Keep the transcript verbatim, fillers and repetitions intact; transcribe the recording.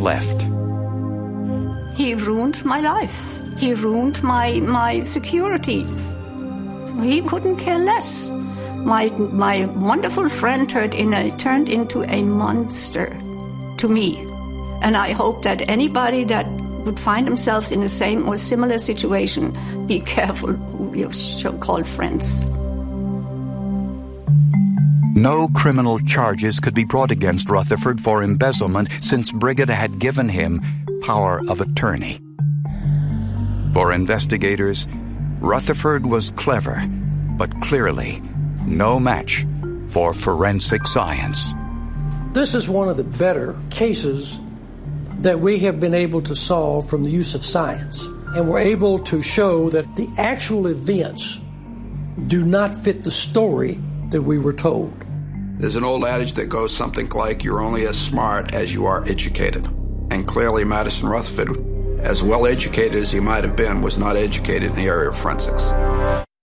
left. He ruined my life. He ruined my, my security. He couldn't care less. My, my wonderful friend turned, in a, turned into a monster to me. And I hope that anybody that would find themselves in the same or similar situation, be careful who you so-called friends. No criminal charges could be brought against Rutherford for embezzlement since Brigida had given him power of attorney. For investigators, Rutherford was clever, but clearly no match for forensic science. This is one of the better cases that we have been able to solve from the use of science. And we're able to show that the actual events do not fit the story that we were told. There's an old adage that goes something like, you're only as smart as you are educated. And clearly Madison Rutherford, as well educated as he might have been, was not educated in the area of forensics.